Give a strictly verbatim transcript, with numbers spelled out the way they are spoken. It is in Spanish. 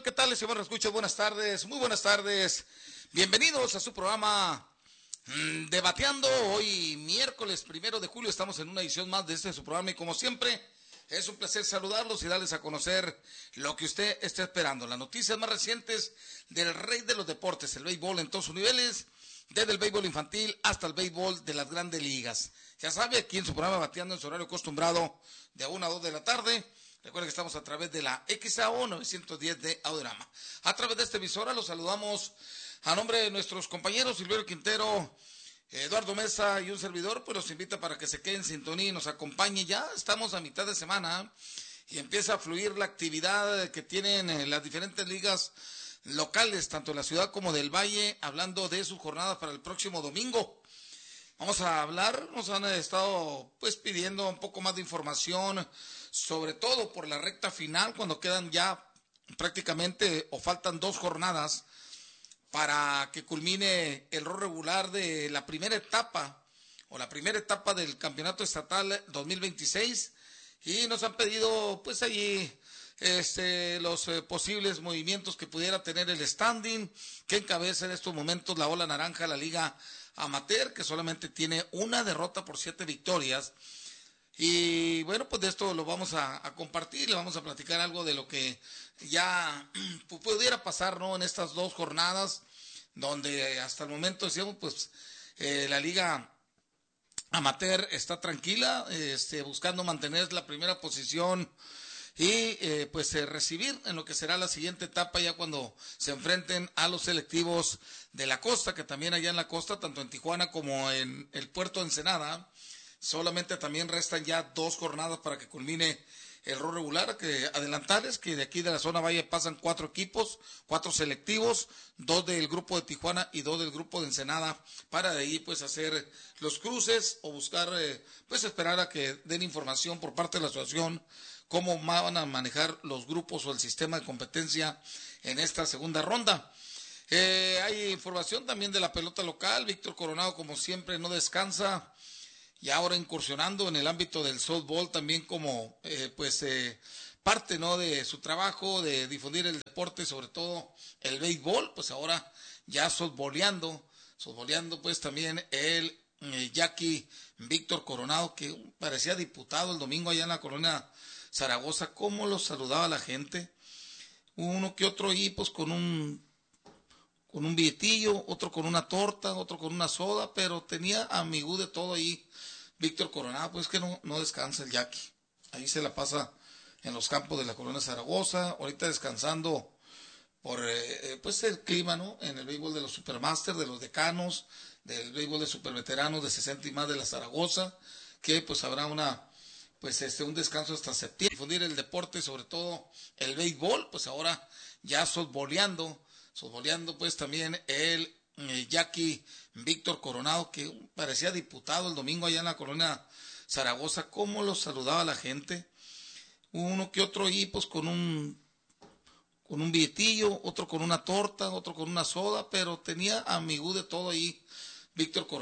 ¿Qué tal, estimados escuchas? Buenas tardes, muy buenas tardes. Bienvenidos a su programa mmm, Debateando. Hoy, miércoles primero de julio, estamos en una edición más de este su programa y como siempre, es un placer saludarlos y darles a conocer lo que usted está esperando. Las noticias más recientes del rey de los deportes, el béisbol en todos sus niveles, desde el béisbol infantil hasta el béisbol de las grandes ligas. Ya sabe, aquí en su programa Bateando en su horario acostumbrado de una a dos de la tarde. Recuerden que estamos a través de la X A O novecientos diez de Audiorama. A través de esta emisora los saludamos a nombre de nuestros compañeros Silverio Quintero, Eduardo Mesa y un servidor, pues los invita para que se queden en sintonía y nos acompañe. Ya estamos a mitad de semana y empieza a fluir la actividad que tienen las diferentes ligas locales, tanto de la ciudad como del valle, hablando de sus jornadas para el próximo domingo. Vamos a hablar, nos han estado pues pidiendo un poco más de información, sobre todo por la recta final, cuando quedan ya prácticamente o faltan dos jornadas para que culmine el rol regular de la primera etapa o la primera etapa del campeonato estatal dos mil veintiséis, y nos han pedido pues allí este, los eh, posibles movimientos que pudiera tener el standing que encabeza en estos momentos la ola naranja, la liga amateur, que solamente tiene una derrota por siete victorias. Y bueno, pues de esto lo vamos a, a compartir, le vamos a platicar algo de lo que ya pudiera pasar, ¿no?, en estas dos jornadas, donde hasta el momento decíamos, pues eh, la liga amateur está tranquila, este, buscando mantener la primera posición y eh, pues eh, recibir en lo que será la siguiente etapa ya cuando se enfrenten a los selectivos de la costa, que también allá en la costa, tanto en Tijuana como en el puerto de Ensenada, solamente también restan ya dos jornadas para que culmine el rol regular. Que adelantarles que de aquí de la zona valle pasan cuatro equipos, cuatro selectivos, dos del grupo de Tijuana y dos del grupo de Ensenada, para de ahí pues hacer los cruces o buscar, eh, pues esperar a que den información por parte de la asociación cómo van a manejar los grupos o el sistema de competencia en esta segunda ronda. Eh, hay información también de la pelota local. Víctor Coronado, como siempre, no descansa y ahora incursionando en el ámbito del softball también como eh, pues eh, parte, ¿no?, de su trabajo de difundir el deporte, sobre todo el béisbol, pues ahora ya softballeando, softballeando pues también el eh, Jackie Víctor Coronado, que parecía diputado el domingo allá en la colonia Zaragoza. Cómo lo saludaba la gente, uno que otro ahí pues con un con un billetillo, otro con una torta, otro con una soda, pero tenía amigú de todo ahí Víctor Coronado. Pues que no, no descansa el Jackie, ahí se la pasa en los campos de la colonia Zaragoza, ahorita descansando por eh, pues el clima, ¿no?, en el béisbol de los Supermaster, de los decanos, del béisbol de superveteranos de sesenta y más de la Zaragoza, que pues habrá una pues este un descanso hasta septiembre, difundir el deporte, sobre todo el béisbol, pues ahora ya softboleando, softboleando pues también el eh, Jackie Víctor Coronado, que parecía diputado el domingo allá en la colonia Zaragoza. Cómo lo saludaba la gente, uno que otro ahí pues con un con un billetillo, otro con una torta, otro con una soda, pero tenía amigú de todo ahí Víctor Coronado.